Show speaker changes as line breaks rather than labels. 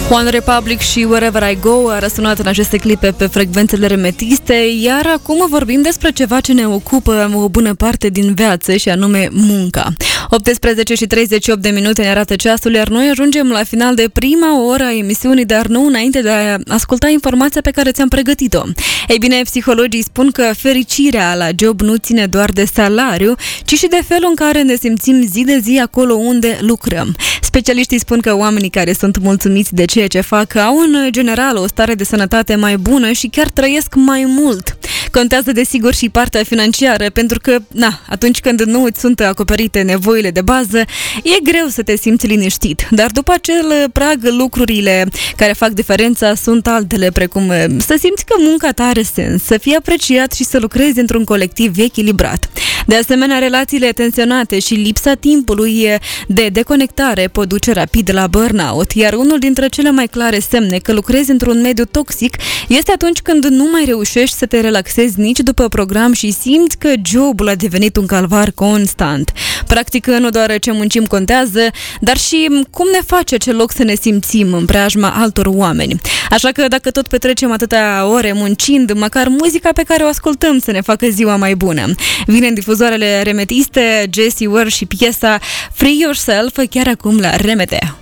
One Republic și Wherever I Go a răsunat în aceste clipe pe frecvențele remetiste, iar acum vorbim despre ceva ce ne ocupă o bună parte din viață și anume munca. 18 și 38 de minute ne arată ceasul, iar noi ajungem la final de prima oră a emisiunii, dar nu înainte de a asculta informația pe care ți-am pregătit-o. Ei bine, psihologii spun că fericirea la job nu ține doar de salariu, ci și de felul în care ne simțim zi de zi acolo unde lucrăm. Specialiștii spun că oamenii care sunt mulțumiți de ceea ce fac au în general o stare de sănătate mai bună și chiar trăiesc mai mult. Contează desigur și partea financiară, pentru că atunci când nu îți sunt acoperite nevoile de bază, e greu să te simți liniștit. Dar după acel prag, lucrurile care fac diferența sunt altele, precum să simți că munca ta are sens, să fii apreciat și să lucrezi într-un colectiv echilibrat. De asemenea, relațiile tensionate și lipsa timpului de deconectare pot duce rapid la burnout, iar unul dintre cele mai clare semne că lucrezi într-un mediu toxic este atunci când nu mai reușești să te relaxezi nici după program și simți că jobul a devenit un calvar constant. Practic, nu doar ce muncim contează, dar și cum ne face acel loc să ne simțim în preajma altor oameni. Așa că dacă tot petrecem atâtea ore muncind, măcar muzica pe care o ascultăm să ne facă ziua mai bună. Vine în difuzoarele remetiste Jessie Ware și piesa Free Yourself chiar acum la RMT.